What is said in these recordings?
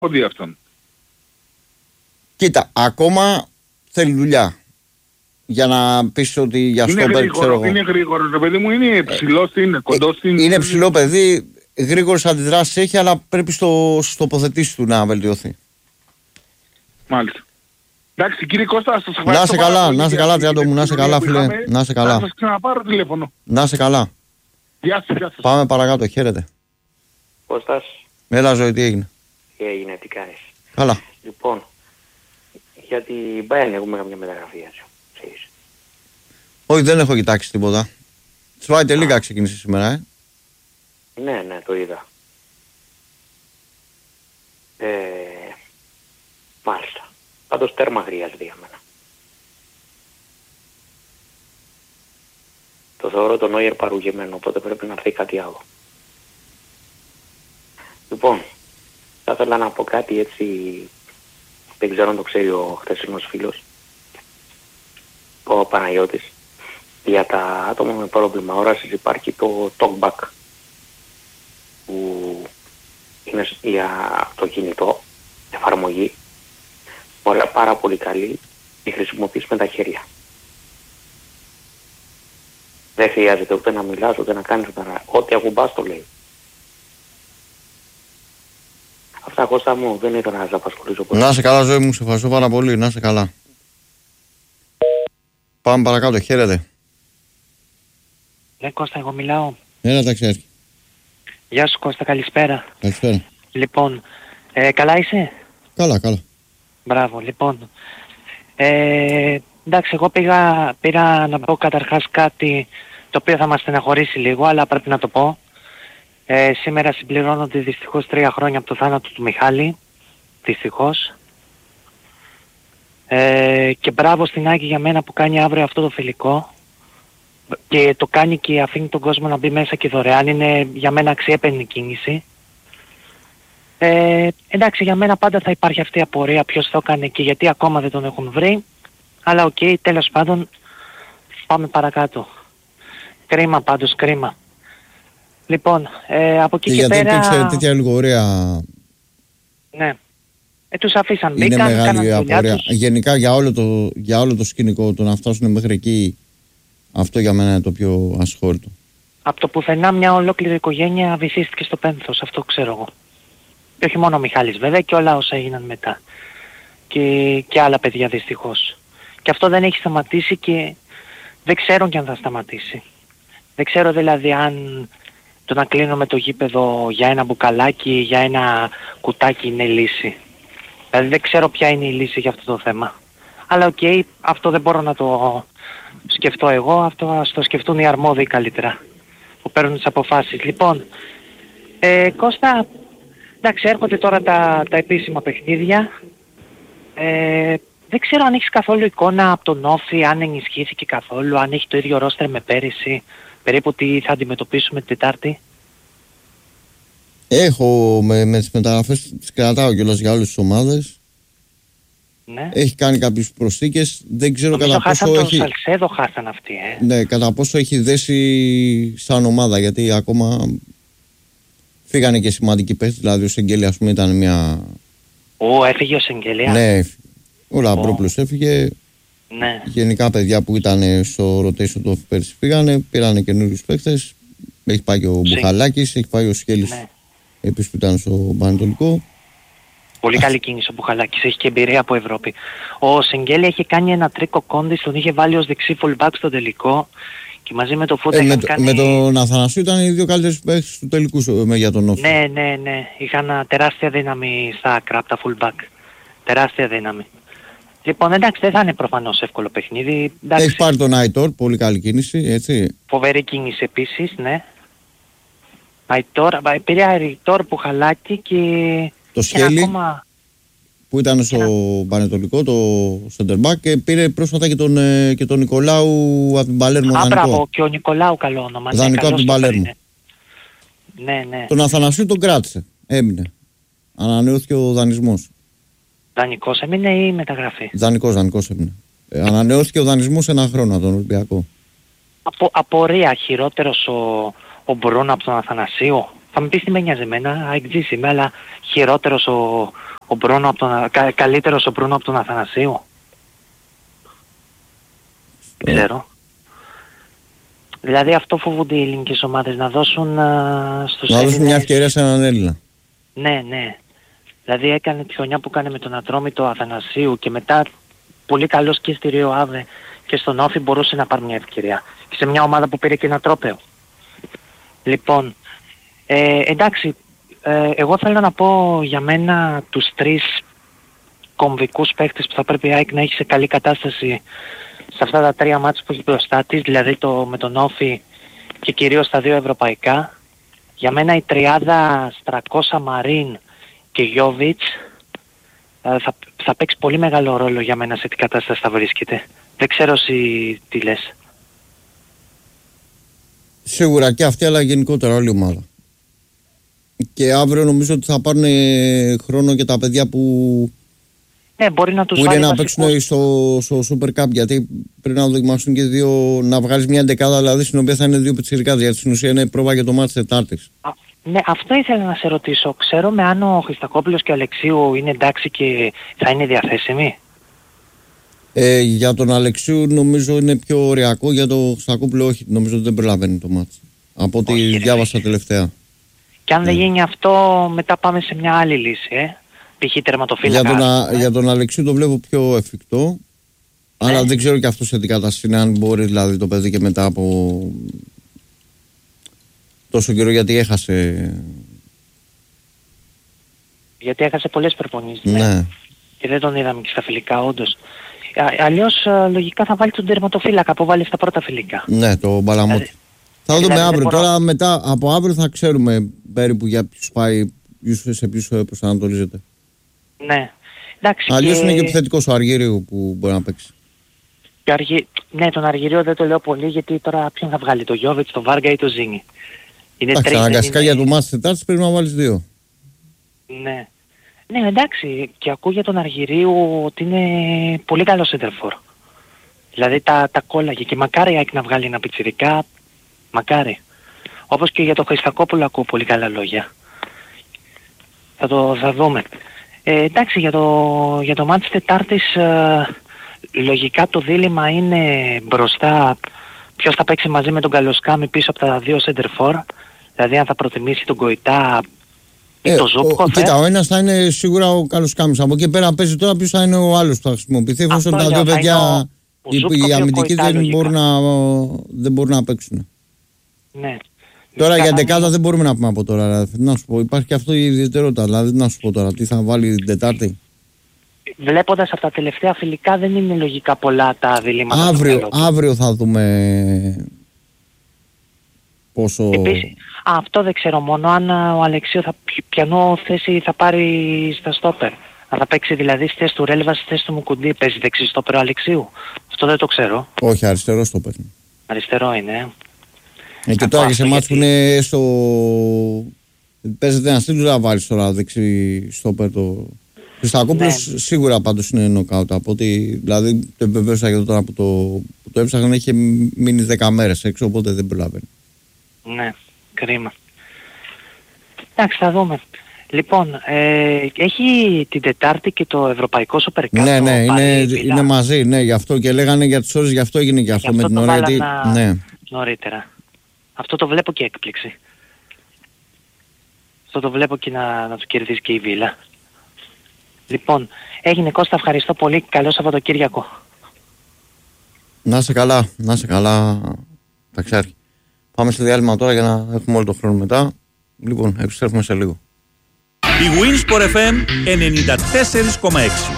δει αυτόν. Κοίτα, ακόμα θέλει δουλειά. Για να πεις ότι για στόπερ, ξέρω εγώ. Είναι γρήγορο, το παιδί μου, είναι ψηλός, είναι κοντός. Είναι ψηλό παιδί, γρήγορες αντιδράσεις έχει, αλλά πρέπει στο τοποθετήσεις του να βελτιωθεί. Μάλιστα. Εντάξει, κύριε Κώστα, σας ευχαριστώ. Να σε καλά, Τριάντο μου, να σε καλά, φίλε. Να σε καλά. Θα σας ξαναπάρω τηλέφωνο. Να σε καλά. Γεια σας. Πάμε παρακάτω, χαίρετε. Κώστας. Έλα, ζωή, τι έγινε? Τι έγινε, τι κάνεις? Καλά. Λοιπόν, για την Bayern έχουμε καμιά μεταγραφή, έτσι. Όχι, δεν έχω κοιτάξει τίποτα. Σφάιτε λίγα ξεκίνησε σήμερα, Ναι, το είδα. Μάλιστα. Πάντως τέρμα χρειάζεται για μένα. Το θεωρώ τον Νόιερ παρουγεμένο, οπότε πρέπει να έρθει κάτι άλλο. Λοιπόν, θα ήθελα να πω κάτι έτσι, δεν ξέρω αν το ξέρει ο χθεσινός φίλος, ο Παναγιώτης. Για τα άτομα με πρόβλημα όρασης υπάρχει το TalkBack, που είναι για το κινητό, εφαρμογή, πάρα πολύ καλή, τη χρησιμοποιείς με τα χέρια. Δεν χρειάζεται ούτε να μιλάς, ούτε να κάνεις ό,τι ακουμπάς το λέει. Αυτά, Κώστα μου, δεν ήθελα να σας απασχολήσω πολύ. Να είσαι καλά, ζωή μου, σε ευχαριστώ πάρα πολύ, να είσαι καλά. Πάμε παρακάτω, χαίρετε. Ναι, Κώστα, εγώ μιλάω. Έλα, ταξιάρχη. Γεια σου, Κώστα, καλησπέρα. Καλησπέρα. Λοιπόν, καλά είσαι? Καλά. Μπράβο, λοιπόν. Εντάξει, εγώ πήρα να πω καταρχάς κάτι το οποίο θα μας στεναχωρήσει λίγο, αλλά πρέπει να το πω. Σήμερα συμπληρώνονται δυστυχώς 3 χρόνια από το θάνατο του Μιχάλη. Δυστυχώς. Και μπράβο στην Άκη για μένα που κάνει αύριο αυτό το φιλικό. Και το κάνει και αφήνει τον κόσμο να μπει μέσα και δωρεάν. Είναι για μένα αξιέπαινη κίνηση. Εντάξει, για μένα πάντα θα υπάρχει αυτή η απορία ποιος το έκανε και γιατί ακόμα δεν τον έχουν βρει. Αλλά οκ, τέλος πάντων πάμε παρακάτω. Κρίμα πάντως, κρίμα. Λοιπόν, από εκεί και πέρα... Γιατί υπήρξε τέτοια λιγορία... Ναι. Τους αφήσαν, είναι μπήκαν, μεγάλη απορία. Τους. Γενικά για όλο το σκηνικό, το να φτάσουν μέχρι εκεί, αυτό για μένα είναι το πιο ασχόλητο. Από το πουθενά μια ολόκληρη οικογένεια βυθίστηκε στο πένθος, αυτό ξέρω εγώ. Και όχι μόνο ο Μιχάλης βέβαια, και όλα όσα έγιναν μετά. Και άλλα παιδιά δυστυχώς. Και αυτό δεν έχει σταματήσει και δεν ξέρω κι αν θα σταματήσει. Δεν ξέρω δηλαδή αν το να κλείνουμε το γήπεδο για ένα μπουκαλάκι, για ένα κουτάκι είναι λύση. Δηλαδή δεν ξέρω ποια είναι η λύση για αυτό το θέμα. Αλλά οκ, αυτό δεν μπορώ να το σκεφτώ εγώ, αυτό ας το σκεφτούν οι αρμόδιοι καλύτερα που παίρνουν τις αποφάσεις. Λοιπόν, Κώστα, εντάξει, έρχονται τώρα τα επίσημα παιχνίδια. Δεν ξέρω αν έχεις καθόλου εικόνα από τον Όφη, αν ενισχύθηκε καθόλου, αν έχει το ίδιο ρόστερ με πέρυσι, περίπου τι θα αντιμετωπίσουμε την Τετάρτη. Έχω με τις μεταγραφές, τις κρατάω κιόλας για όλες τις ομάδες. Ναι. Έχει κάνει κάποιες προσθήκες. Δεν ξέρω νομίζω κατά πόσο έχει... Σαλσέδο χάσαν αυτοί, Ναι, κατά πόσο έχει δέσει σαν ομάδα, γιατί ακόμα φύγανε και σημαντικοί παίκτες. Δηλαδή ο Σεγγέλη, ας πούμε, ήταν μια... Έφυγε ο Σεγγέλη. Ναι, ο Λαμπρόπουλος έφυγε. Ναι. Γενικά παιδιά που ήταν στο rotation του πέρσι φύγανε, πήρανε καινούριους παίκτες. Έχει πάει και ο Μπουχαλάκης, έχει πάει ο Σιγέλης, ναι, επίσης που ήταν στο Πανετολικό. Πολύ καλή κίνηση ο Μπουχαλάκης, έχει και εμπειρία από Ευρώπη. Ο Σεγγέλη είχε κάνει ένα τρίκο Κόντις, τον είχε βάλει ως δεξί fullback στο τελικό και μαζί με το Φούτα είχαν κάνει... Με τον Αθανασίου ήταν οι δύο καλύτερες παίκτες του τελικού για τον Όφη. Ναι. Είχαν τεράστια δύναμη στα άκρα από τα fullback. Τεράστια δύναμη. Λοιπόν, εντάξει, δεν θα είναι προφανώς εύκολο παιχνίδι. Εντάξει. Έχει πάρει τον Αϊτόρ, πολύ καλή κίνηση, έτσι. Φοβερή κίνηση επίσης, ναι. Πήρε Αϊτόρ, Μπουχαλάκη και... Το Σχέλι ακόμα... που ήταν στο Πανετολικό, το center back, και πήρε πρόσφατα και τον Νικολάου από την Παλέρμο. Μπράβο, και ο Νικολάου καλό όνομα. Δανεικό από την Παλέρμο. Ναι. Τον Αθανασίου τον κράτησε, έμεινε. Ανανεώθηκε ο δανεισμός. Δανεικός έμεινε ή μεταγραφή? Δανεικός έμεινε. Ανανεώθηκε ο δανεισμός 1 χρόνο από τον Ολυμπιακό. Απορία, χειρότερος ο Μπρούν από τον Αθανασίου. Θα μου πεις τι με νοιάζει εμένα, αεκτζής είμαι, αλλά χειρότερος ο Μπρούνο από τον, καλύτερος ο Μπρούνο από τον Αθανασίου. Δεν ξέρω. Δηλαδή αυτό φοβούνται οι ελληνικές ομάδες, να δώσουν στους Έλληνες... Να δώσουν μια ευκαιρία σε έναν Έλληνα. Ναι, ναι. Δηλαδή έκανε τη χρονιά που έκανε με τον Ατρόμητο Αθανασίου και μετά πολύ καλός και στη Ρίο Άβε και στον Όφη μπορούσε να πάρει μια ευκαιρία. Και σε μια ομάδα που πήρε και ένα τρόπαιο. Λοιπόν, εντάξει, εγώ θέλω να πω για μένα τους 3 κομβικούς παίκτες που θα πρέπει η ΑΕΚ να έχει σε καλή κατάσταση σε αυτά τα 3 μάτς που έχει μπροστά της, δηλαδή με τον Όφη και κυρίως τα 2 ευρωπαϊκά. Για μένα η τριάδα Στρακώσα, Μαρίν και Γιόβιτς θα παίξει πολύ μεγάλο ρόλο για μένα σε τι κατάσταση θα βρίσκεται. Δεν ξέρω εσύ τι λες. Σίγουρα και αυτή, αλλά γενικότερα όλη η ομάδα. Και αύριο νομίζω ότι θα πάρουν χρόνο και τα παιδιά που μπορεί να τους είναι να παίξουν στο Super Cup, γιατί πρέπει να δοκιμάσουν και 2, να βγάλεις μια εντεκάδα δηλαδή στην οποία θα είναι 2 πιτσιρικάδες, γιατί στην ουσία είναι πρόβα για το μάτς Τετάρτης. Ναι, αυτό ήθελα να σε ρωτήσω. Ξέρουμε αν ο Χριστακόπουλος και ο Αλεξίου είναι εντάξει και θα είναι διαθέσιμοι. Για τον Αλεξίου νομίζω είναι πιο ωριακό, για τον Χριστακόπουλο όχι, νομίζω ότι δεν προλαβαίνει το μάτς. Από ό,τι διάβασα τελευταία. Και αν δεν γίνει αυτό, μετά πάμε σε μια άλλη λύση, π.χ. τερματοφύλακα. Για τον Αλεξίου το βλέπω πιο εφικτό, αλλά δεν ξέρω και αυτό σε τι κατάσταση είναι, αν μπορεί δηλαδή το παιδί και μετά από τόσο καιρό, γιατί έχασε. Γιατί έχασε πολλές προπονήσεις. Ναι. Και δεν τον είδαμε και στα φιλικά, όντως. Αλλιώς λογικά θα βάλει τον τερματοφύλακα που βάλει στα πρώτα φιλικά. Ναι, το Μπαλαμότη. Θα δούμε αύριο. Τώρα μετά από αύριο θα ξέρουμε περίπου για ποιους πάει, σε ποιους προσανατολίζεται. Ναι. Εντάξει, αλλιώς είναι και επιθετικός ο Αργυρίου που μπορεί να παίξει. Ναι, τον Αργυρίο δεν το λέω πολύ, γιατί τώρα ποιον θα βγάλει, το Γιόβιτς, το Βάργα ή το Ζίνι. Εντάξει, αναγκαστικά για το μάτς Τετάρτης πρέπει να βάλεις 2. Ναι. Ναι, εντάξει, και ακούω για τον Αργυρίου ότι είναι πολύ καλό σέντερφορ. Δηλαδή τα κόλλαγε και μακάρι ΑΕΚ να βγάλει ένα πιτσιρικά, μακάρι. Όπως και για τον Χριστακόπουλο ακούω πολύ καλά λόγια. Θα δούμε. Εντάξει, για το μάτς Τετάρτης λογικά το δίλημμα είναι μπροστά ποιος θα παίξει μαζί με τον Καλοσκάμι πίσω από τα 2 σέντερφορ. Δηλαδή αν θα προτιμήσει τον Κοϊτά ή τον Ζούκο. Κοίτα, ο ένας θα είναι σίγουρα ο Καλοσκάμις. Από εκεί πέρα παίζει τώρα ποιος θα είναι ο άλλος που θα χρησιμοποιηθεί, εφόσον τα 2 παιδιά οι αμυντικοί δεν μπορούν να παίξουν. Ναι. Τώρα για δεκάδα δεν μπορούμε να πούμε από τώρα. Δηλαδή, να σου πω, υπάρχει και αυτό η ιδιαιτερότητα. Δηλαδή, να σου πω τώρα, τι θα βάλει την Τετάρτη. Βλέποντας από τα τελευταία φιλικά, δεν είναι λογικά πολλά τα διλήμματα. Αύριο θα δούμε πόσο. Επίσης, αυτό δεν ξέρω μόνο αν ο Αλεξίου ποιανό θέση θα πάρει στα στόπερ. Αν θα παίξει δηλαδή στη θέση του Ρέλβα, στη θέση του Μουκουντή, παίζει δεξί στόπερ ο Αλεξίου. Αυτό δεν το ξέρω. Όχι, αριστερό στόπερ. Αριστερό είναι. Και τώρα και σε μάτς που είναι παίζεται ένα στήλο να βάλεις τώρα δεξί στόπερ το Χριστακόπουλος. Σίγουρα πάντως είναι νοκάουτ. Από ότι δηλαδή το επιβεβαίωσα και τώρα που το έψαχνα, είχε μείνει 10 μέρες έξω, οπότε δεν προλαβαίνει. Ναι, κρίμα. Εντάξει, θα δούμε. Λοιπόν, έχει την Τετάρτη και το Ευρωπαϊκό Super Cup. Ναι, είναι μαζί, ναι, γι' αυτό και λέγανε για τις ώρες, γι' αυτό έγινε και αυτό με την ώρα. Ναι. Νωρίτερα. Αυτό το βλέπω και έκπληξη. Αυτό το βλέπω και να του κερδίσει και η Βίλα. Λοιπόν, έγινε Κώστα, ευχαριστώ πολύ. Καλό Σαββατοκύριακο. Να είσαι καλά, Ταξιάρχη. Πάμε στο διάλειμμα τώρα για να έχουμε όλο τον χρόνο μετά. Λοιπόν, επιστρέφουμε σε λίγο. Η Winsport FM 94,6.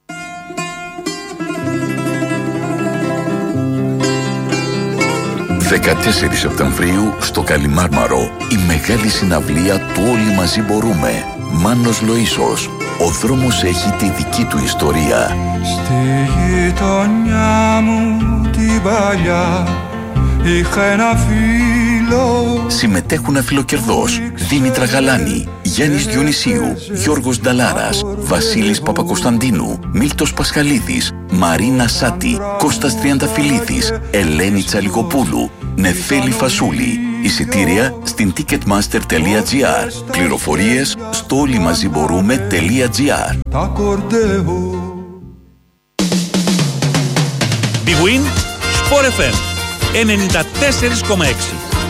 «14 Σεπτεμβρίου στο Καλιμάρμαρο, η μεγάλη συναυλία του Όλοι Μαζί Μπορούμε. Μάνος Λοΐσος. Ο δρόμος έχει τη δική του ιστορία. Στη γειτονιά μου την παλιά είχα ένα φίλο. Συμμετέχουν αφιλοκερδός Δήμητρα Γαλάνη, Γιάννης Διονυσίου, Γιώργος Νταλάρας, Βασίλης Παπακοσταντίνου, Μίλτος Πασχαλίδης, Μαρίνα Σάτη, Κώστας Τριανταφυλλίδης, Ελένη Τσαλικοπούλου, Νεφέλη Φασούλη. Εισιτήρια στην ticketmaster.gr. Πληροφορίες στο όλοιμαζιμπορούμε.gr. Big Win, Sport FM 94,6.